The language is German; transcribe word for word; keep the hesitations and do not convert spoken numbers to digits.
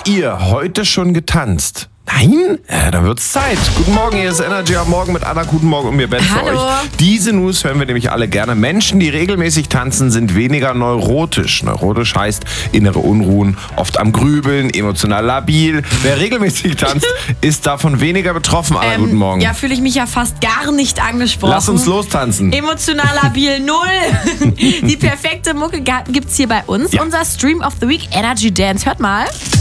Habt ihr heute schon getanzt? Nein? Ja, dann wird's Zeit. Guten Morgen, hier ist Energy am Morgen mit Anna. Guten Morgen und mir Ben für Hallo. euch. Diese News hören wir nämlich alle gerne. Menschen, die regelmäßig tanzen, sind weniger neurotisch. Neurotisch heißt innere Unruhen, oft am Grübeln, emotional labil. Wer regelmäßig tanzt, ist davon weniger betroffen. Anna, Ähm, guten Morgen. Ja, fühle ich mich ja fast gar nicht angesprochen. Lass uns lostanzen. Emotional labil null. Die perfekte Mucke gibt's hier bei uns. Ja. Unser Stream of the Week, Energy Dance. Hört mal.